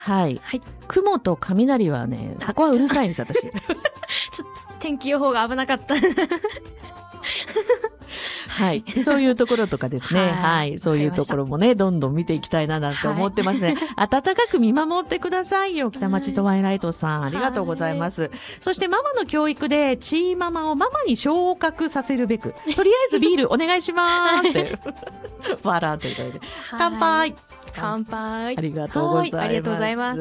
はい。 はい。 雲と雷はね、そこはうるさいんです、私。 ちょっと天気予報が危なかった。 はい。そういうところとかですね。はい。そういうところもね、どんどん見ていきたいななんて思ってますね。温かく見守ってくださいよ、北町トワイライトさん。ありがとうございます。そしてママの教育で、チーママをママに昇格させるべく、とりあえずビールお願いしますって。笑っていただいて。乾杯。 乾杯。 ありがとうございます。 ありがとうございます。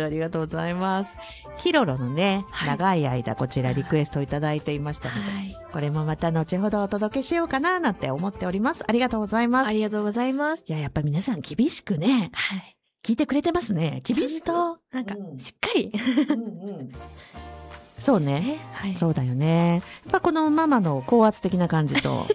ありがとうございます。キロロのね、長い間こちらリクエストいただいていましたので、これもまた後ほどお届けしようかななんて思っております。ありがとうございます。 ありがとうございます。 いや、やっぱ皆さん厳しくね、聞いてくれてますね。厳しく。 ちゃんと、なんか、しっかり。 そうね。そうだよね。やっぱこのママの高圧的な感じと。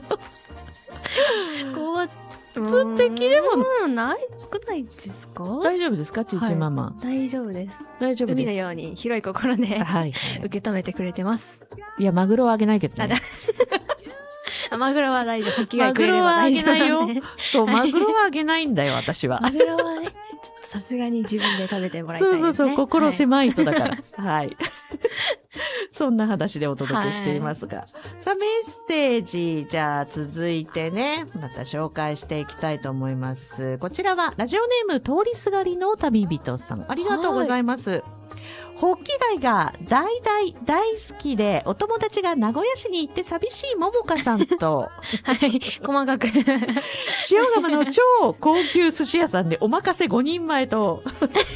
高圧素敵でもないくないですか？ 大丈夫ですか、ちいちママ。 大丈夫です。 大丈夫です。 海のように広い心で、受け止めてくれてます。 いや、マグロはあげないけどね。 マグロは大丈夫。ホッキ貝くれれば大丈夫。マグロはあげないよ。 そう、マグロはあげないんだよ、私は。 マグロはね、ちょっとさすがに自分で食べてもらいたいですね。 そう、心狭い人だから。はい。そんな話でお届けしていますが。さあ、メッセージ、じゃあ続いてね、また紹介していきたいと思います。こちらは、ラジオネーム通りすがりの旅人さん。ありがとうございます。ホッキ貝が大好きで、お友達が名古屋市に行って寂しいももかさんと、 細かく。 塩釜の超高級寿司屋さんでおまかせ5人前と、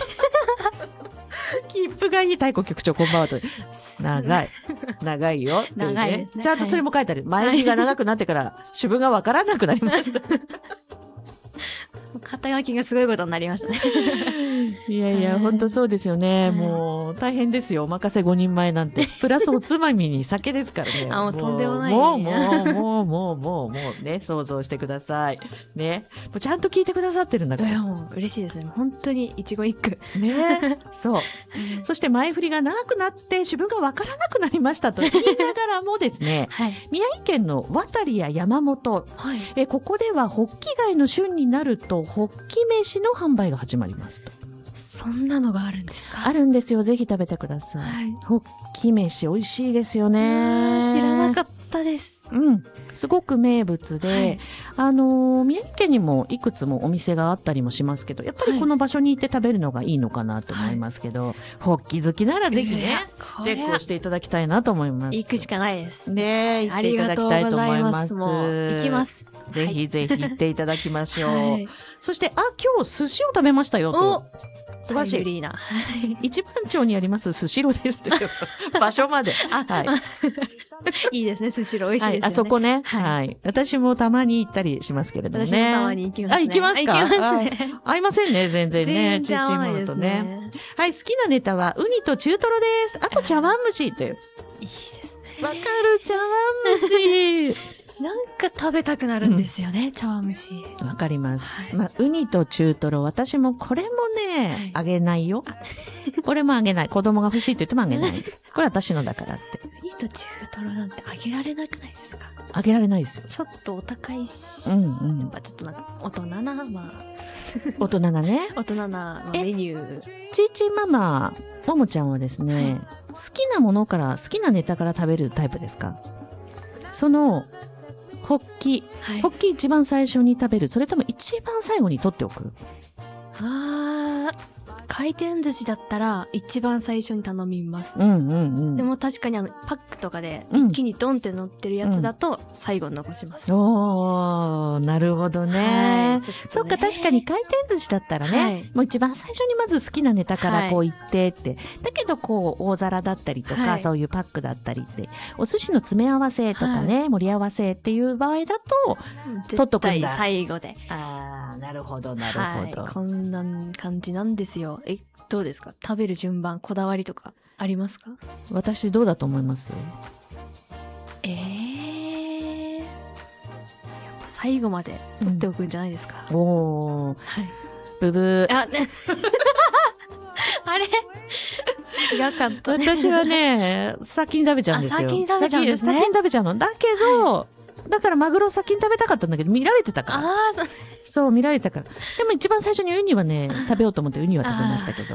切符がいい太鼓局長こんばんはと。長いよ。 長いですね。 ちゃんとそれも書いてある。前振りが長くなってから主文がわからなくなりました。 肩書きがすごいことになりましたね。 いやいや、本当そうですよね。もう大変ですよ。おまかせ5人前なんて。プラスおつまみに酒ですからね。 もうとんでもない。 もうね、想像してください。ね。もうちゃんと聞いてくださってるんだから。 いや、もう嬉しいですね。本当に一期一句。 ね。そう。そして前振りが長くなって主文がわからなくなりましたと言いながらもですね、宮城県の渡や山本、ここではホッキ貝の旬になると、ホッキ飯の販売が始まりますと。 そんなのがあるんですか？ あるんですよ。ぜひ食べてください。ホッキ飯美味しいですよね。 知らなかったです。 すごく名物で、宮城県にもいくつもお店があったりもしますけど、やっぱりこの場所に行って食べるのがいいのかなと思いますけど、ホッキ好きならぜひね、チェックをしていただきたいなと思います。 行くしかないです。 ね、行っていただきたいと思います。 行きます。 ぜひぜひ行っていただきましょう。そして、今日寿司を食べましたよと。素晴らしい。一番町にありますスシローですって場所まで。 いいですね、スシロー美味しいですよね。 あそこね。私もたまに行ったりしますけれどもね。 私もたまに行きますね。 行きますか？ 行きますね。 合いませんね、全然ね。 全然合わないですね。 はい、好きなネタはウニと中トロです。あと茶碗蒸しって。いいですね。 わかる、茶碗蒸し。 なんか食べたくなるんですよね、茶碗蒸し。 わかります。ウニと中トロ、私もこれもね、あげないよ。これもあげない。子供が欲しいって言ってもあげない。これ私のだからって。 ウニと中トロなんてあげられなくないですか？ あげられないですよ。 ちょっとお高いし。やっぱちょっとなんか大人な、 大人なね。 大人なメニュー。 ちいちいママ、ももちゃんはですね、好きなものから、好きなネタから食べるタイプですか？その、ホッキ一番最初に食べる、それとも一番最後に取っておく？ 回転寿司だったら一番最初に頼みます。でも確かにパックとかで一気にドンって乗ってるやつだと最後に残します。 おー、なるほどね。そっか、確かに回転寿司だったらね、もう一番最初にまず好きなネタからこう言ってって。だけどこう大皿だったりとか、そういうパックだったりって、お寿司の詰め合わせとかね、盛り合わせっていう場合だと、取っとくんだ。 最後で。 なるほど、なるほど。 こんな感じなんですよ。どうですか？食べる順番、こだわりとかありますか？ 私どうだと思います？ やっぱ最後まで取っておくんじゃないですか？ おー。ブブー。 あれ違かった。 私はね、先に食べちゃうんですよ。 先に食べちゃうんですね。 先に食べちゃうの。だけど、 だからマグロ先に食べたかったんだけど、見られてたから。そう、見られたから。でも一番最初にウニはね、食べようと思ってウニは食べましたけど。